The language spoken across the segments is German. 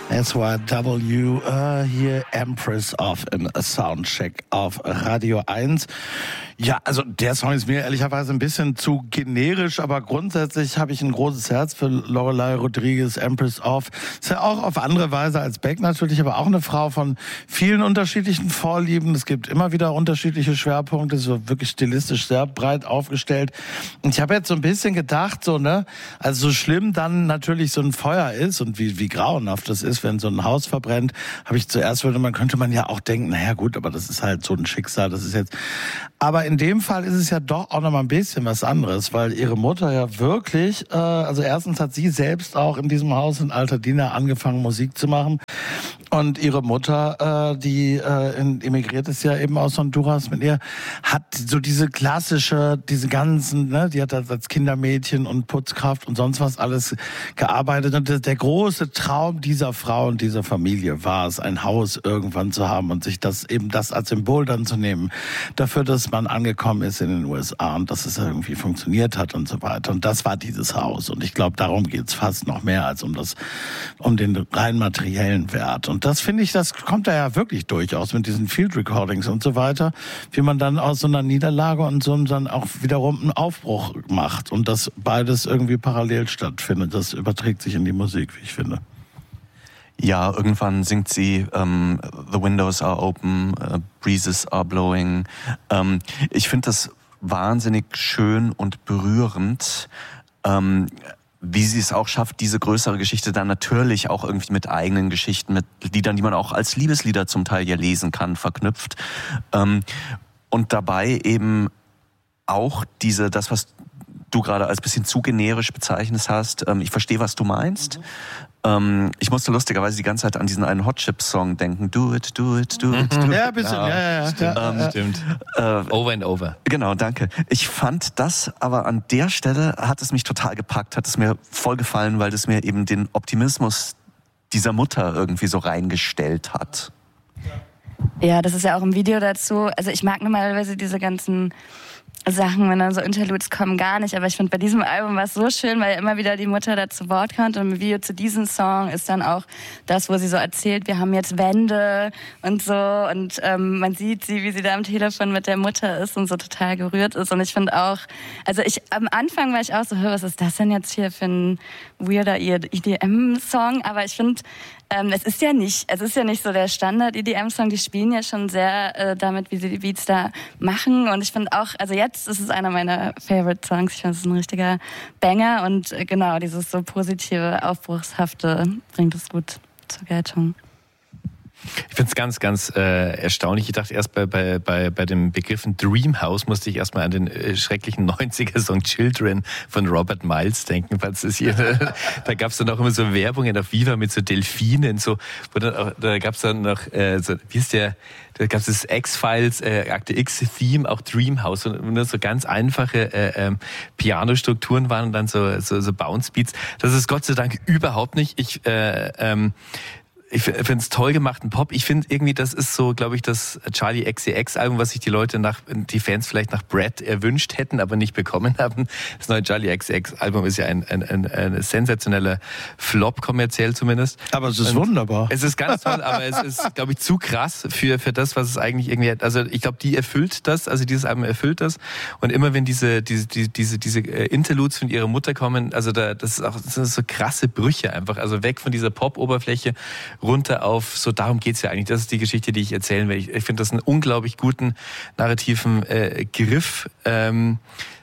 SYW, hier Empress of a Soundcheck auf Radio 1. Ja, also der Song ist mir ehrlicherweise ein bisschen zu generisch, aber grundsätzlich habe ich ein großes Herz für Lorelei Rodriguez, Empress of. Ist ja auch auf andere Weise als Beck natürlich, aber auch eine Frau von vielen unterschiedlichen Vorlieben. Es gibt immer wieder unterschiedliche Schwerpunkte, so wirklich stilistisch sehr breit aufgestellt. Und ich habe jetzt so ein bisschen gedacht, also so schlimm dann natürlich so ein Feuer ist und wie grauenhaft das ist, wenn so ein Haus verbrennt, habe ich zuerst könnte man ja auch denken, naja gut, aber das ist halt so ein Schicksal, das ist jetzt... Aber in dem Fall ist es ja doch auch noch mal ein bisschen was anderes, weil ihre Mutter ja wirklich, also erstens hat sie selbst auch in diesem Haus in Altadena angefangen, Musik zu machen. Und ihre Mutter, die emigriert ist ja eben aus Honduras mit ihr, hat so diese ganzen, die hat als Kindermädchen und Putzkraft und sonst was alles gearbeitet. Und der große Traum dieser Frau und dieser Familie war es, ein Haus irgendwann zu haben und sich das als Symbol dann zu nehmen. Dafür, dass man angekommen ist in den USA und dass es irgendwie funktioniert hat und so weiter. Und das war dieses Haus. Und ich glaube, darum geht's fast noch mehr als um den rein materiellen Wert. Und das finde ich, das kommt da ja wirklich durchaus mit diesen Field Recordings und so weiter, wie man dann aus so einer Niederlage und so dann auch wiederum einen Aufbruch macht und das beides irgendwie parallel stattfindet. Das überträgt sich in die Musik, wie ich finde. Ja, irgendwann singt sie The windows are open, breezes are blowing. Ich finde das wahnsinnig schön und berührend, wie sie es auch schafft, diese größere Geschichte dann natürlich auch irgendwie mit eigenen Geschichten, mit Liedern, die man auch als Liebeslieder zum Teil ja lesen kann, verknüpft. Und dabei eben auch das, was du gerade als bisschen zu generisch bezeichnet hast. Ich verstehe, was du meinst. Ich musste lustigerweise die ganze Zeit an diesen einen Hot Chips Song denken. Do it, do it, do it, do it. Ja, ein bisschen. Ja. Stimmt. Over and over. Genau, danke. Ich fand das, aber an der Stelle hat es mich total gepackt, hat es mir voll gefallen, weil es mir eben den Optimismus dieser Mutter irgendwie so reingestellt hat. Ja, das ist ja auch im Video dazu. Also ich mag normalerweise diese ganzen Sachen, wenn dann so Interludes kommen, gar nicht. Aber ich finde, bei diesem Album war es so schön, weil immer wieder die Mutter da zu Wort kommt. Und im Video zu diesem Song ist dann auch das, wo sie so erzählt, wir haben jetzt Wände und so. Und man sieht sie, wie sie da am Telefon mit der Mutter ist und so total gerührt ist. Und ich finde auch, am Anfang war ich auch so, was ist das denn jetzt hier für ein weirder EDM-Song? Aber ich finde, es ist ja nicht so der Standard-EDM-Song. Die spielen ja schon sehr damit, wie sie die Beats da machen. Und ich finde auch, also jetzt ist es einer meiner Favorite-Songs. Ich finde, es ist ein richtiger Banger. Und genau, dieses so positive, Aufbruchshafte bringt es gut zur Geltung. Ich finde es ganz, ganz erstaunlich. Ich dachte erst bei dem Begriffen Dreamhouse musste ich erstmal an den schrecklichen 90er-Song Children von Robert Miles denken. Da gab es dann auch immer so Werbungen auf Viva mit so Delfinen, so, da gab es dann noch, da gab es das X-Files, Akte X-Theme, auch Dreamhouse, und nur so ganz einfache Pianostrukturen waren und dann so Bounce-Beats. Das ist Gott sei Dank überhaupt nicht. Ich finde es toll gemachten Pop. Ich finde irgendwie, das ist so, glaube ich, das Charli XCX-Album, was sich die Fans vielleicht nach Brad erwünscht hätten, aber nicht bekommen haben. Das neue Charli XCX-Album ist ja ein sensationeller Flop, kommerziell zumindest. Aber es ist wunderbar. Es ist ganz toll, aber es ist, glaube ich, zu krass für das, was es eigentlich irgendwie hat. Also ich glaube, dieses Album erfüllt das. Und immer wenn diese Interludes von ihrer Mutter kommen, also das sind so krasse Brüche einfach. Also weg von dieser Pop-Oberfläche runter auf, so darum geht's ja eigentlich. Das ist die Geschichte, die ich erzählen will. Ich finde das einen unglaublich guten narrativen Griff, so ein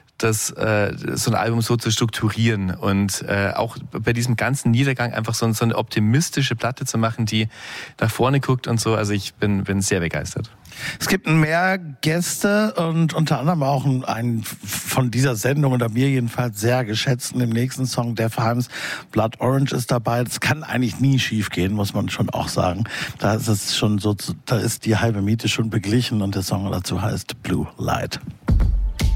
Album so zu strukturieren und auch bei diesem ganzen Niedergang einfach so eine optimistische Platte zu machen, die nach vorne guckt und so. Also ich bin sehr begeistert. Es gibt mehr Gäste und unter anderem auch einen von dieser Sendung oder mir jedenfalls sehr geschätzten im nächsten Song, Def Hymes Blood Orange ist dabei. Das kann eigentlich nie schief gehen, muss man schon auch sagen. Da ist es schon so, da ist die halbe Miete schon beglichen und der Song dazu heißt Blue Light.